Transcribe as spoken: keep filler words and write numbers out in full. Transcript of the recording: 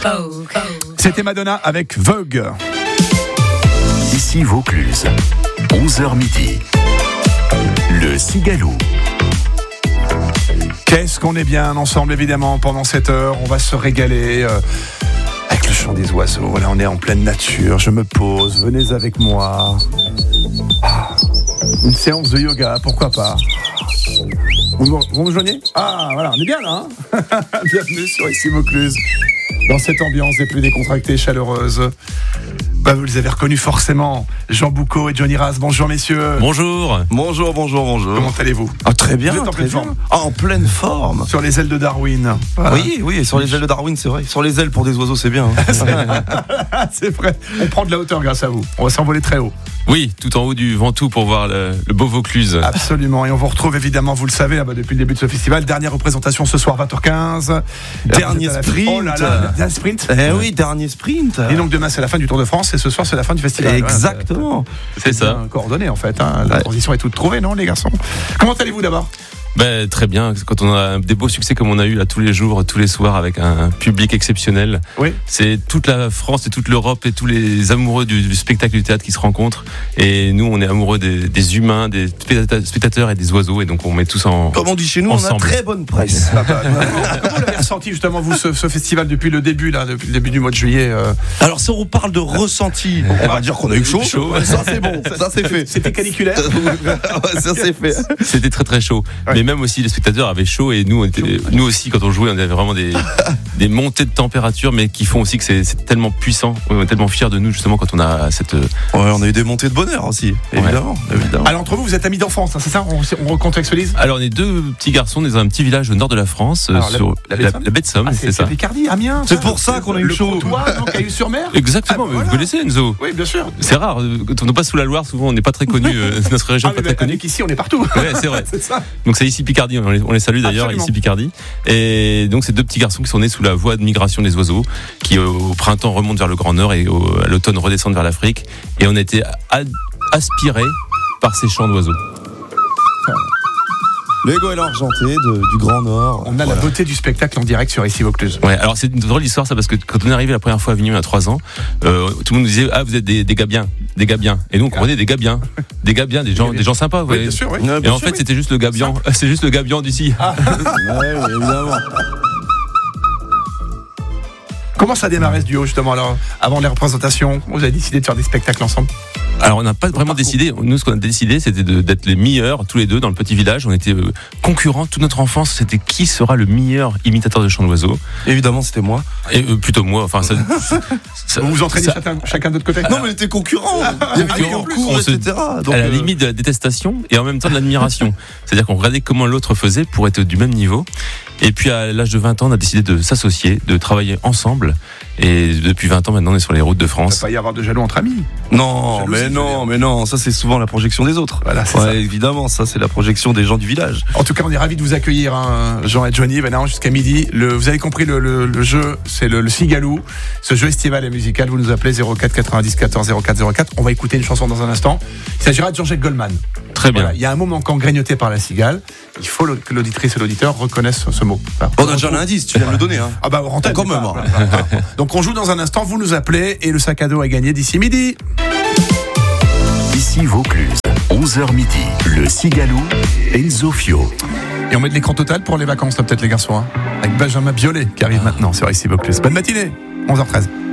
Vogue. C'était Madonna avec Vogue. Ici Vaucluse, onze heures midi. Le Cigalou. Qu'est-ce qu'on est bien ensemble, évidemment, pendant cette heure. On va se régaler euh, avec le chant des oiseaux. Voilà, on est en pleine nature. Je me pose, venez avec moi. Ah, une séance de yoga, pourquoi pas. Vous, vous me joignez ? Ah, voilà, on est bien là. Hein. Bienvenue sur Ici Vaucluse. Dans cette ambiance des plus décontractées, chaleureuse. Bah, vous les avez reconnus forcément, Jean Boucaud et Johnny Raz. Bonjour messieurs. Bonjour. Bonjour, bonjour, bonjour. Comment allez-vous ? Ah, très bien. Vous êtes en très pleine bien. forme. Ah, en pleine forme. Sur les ailes de Darwin. Voilà. Oui, oui, sur les ailes de Darwin, c'est vrai. Sur les ailes pour des oiseaux, c'est bien. Hein. C'est vrai. On prend de la hauteur grâce à vous. On va s'envoler très haut. Oui, tout en haut du Ventoux pour voir le, le beau Vaucluse. Absolument. Et on vous retrouve évidemment, vous le savez, bah, depuis le début de ce festival. Dernière représentation ce soir, vingt heures quinze. Dernier la... sprint. Oh là là, dernier sprint. Eh oui, dernier sprint. Et donc demain, c'est la fin du Tour de France et ce soir, c'est la fin du festival. Exactement. Ouais, c'est ça. Bien coordonné en fait. Hein. La ouais. transition est toute trouvée, non, les garçons ? Comment allez-vous d'abord ? Ben, très bien, quand on a des beaux succès comme on a eu là tous les jours, tous les soirs avec un public exceptionnel, oui. C'est toute la France et toute l'Europe et tous les amoureux du, du spectacle du théâtre qui se rencontrent et nous on est amoureux des, des humains, des spectateurs et des oiseaux et donc on met tous en Comme on dit chez nous, ensemble. on a très bonne presse. Ah bah, comment vous l'avez ressenti justement vous ce, ce festival depuis le début là, depuis le début du mois de juillet euh... Alors si on parle de ressenti, on va dire qu'on a eu chaud. chaud. Ça c'est bon, ça c'est fait. C'était caniculaire. Ça c'est fait. C'était très très chaud. Ouais. Mais même aussi les spectateurs avaient chaud et nous, on était, nous aussi quand on jouait, on avait vraiment des, des montées de température, mais qui font aussi que c'est, c'est tellement puissant. On est tellement fiers de nous justement quand on a cette. Ouais, on a eu des montées de bonheur aussi, évidemment. Ouais. évidemment. Alors entre vous, vous êtes amis d'enfance, hein, c'est ça ? On, on recontextualise ? Alors on est deux petits garçons dans un petit village au nord de la France, Alors, la- sur la la, baie de Somme la baie de Somme, Ah, c'est, c'est, ça. c'est Picardie, Amiens. C'est pour ça qu'on a eu le chaud. Comtois, non, Caillou-sur-Mer. Exactement, Ah, bah, vous voilà. connaissez Enzo. Oui, bien sûr. C'est rare, euh, quand on n'est pas sous la Loire, souvent on n'est pas très connu, euh, notre région Ah, n'est pas mais très connue. avec ici, on est partout. Ouais, c'est vrai. C'est ça. Donc c'est ici Picardie, on les, on les salue d'ailleurs, Absolument. ici Picardie. Et donc c'est deux petits garçons qui sont nés sous la voie de migration des oiseaux, qui euh, au printemps remontent vers le Grand Nord et au, à l'automne redescendent vers l'Afrique. Et on a été ad- aspirés par ces chants d'oiseaux. Le goéland argenté de, du Grand Nord. On a la beauté du spectacle en direct sur Ici Vaucluse. Ouais, alors c'est une drôle d'histoire ça parce que quand on est arrivé la première fois à Avignon il y a trois ans, euh, tout le monde nous disait ah vous êtes des, des gars bien, des gars bien. Et nous on comprenait des gars bien, des gars bien, des gens, des gens sympas. Vous Oui, voyez. bien sûr, oui. Ouais, Et bien en sûr, fait oui. c'était juste le gabian, c'est juste le gabian d'ici. Ah. Ouais, oui, évidemment. Comment ça a démarré ce duo justement alors avant les représentations ? Vous avez décidé de faire des spectacles ensemble ? Alors on n'a pas vraiment parcours. décidé. Nous ce qu'on a décidé c'était de, d'être les meilleurs tous les deux dans le petit village. On était euh, concurrents toute notre enfance. C'était qui sera le meilleur imitateur de chants d'oiseaux. Évidemment, c'était moi. Et euh, plutôt moi. Enfin ça. ça Vous vous entraînez ça- chacun, chacun de votre côté ? Non, mais on était concurrents. Il y avait des concurrents. concours, On se- et cetera. Donc, à la euh, limite de la détestation et en même temps de l'admiration. C'est-à-dire qu'on regardait comment l'autre faisait pour être du même niveau. Et puis à l'âge de vingt ans, on a décidé de s'associer, de travailler ensemble. Et depuis vingt ans maintenant, on est sur les routes de Il ne France. va pas y avoir de jaloux entre amis. Non, Jalousie, mais je veux non, dire. mais non, ça c'est souvent la projection des autres. Voilà, c'est Ouais, ça. évidemment, ça c'est la projection des gens du village. En tout cas, on est ravis de vous accueillir, hein, Jean et Johnny, maintenant jusqu'à midi. Le, vous avez compris, le, le, le jeu, c'est le, le Cigalou. Ce jeu estival et musical, vous nous appelez zéro quatre quatre-vingt-dix quatorze zéro quatre zéro quatre. On va écouter une chanson dans un instant. Il s'agira de Jean-Jacques Goldman. Très bien. Voilà, il y a un mot manquant grignoté par la cigale. Il faut que l'auditrice et l'auditeur reconnaissent ce mot. Voilà. On a déjà un indice, tu viens de le donner. Hein. Ah bah, rentable, Quand mais même, pas- hein. voilà, voilà. Donc on joue dans un instant, vous nous appelez et le sac à dos est gagné d'ici midi. Ici Vaucluse, onze heures midi. Le Cigalou, Enzo Fio. Et on met de l'écran total pour les vacances, là, peut-être les garçons. Hein, avec Benjamin Biolay qui arrive maintenant sur Ici Vaucluse. Bonne matinée, onze heures treize.